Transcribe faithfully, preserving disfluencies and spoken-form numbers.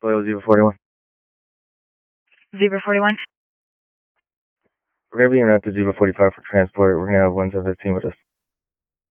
Loyal Zebra forty-one. Zebra forty-one. We're going to be in route to Zebra forty-five for transport. We're going to have one seven fifteen with us.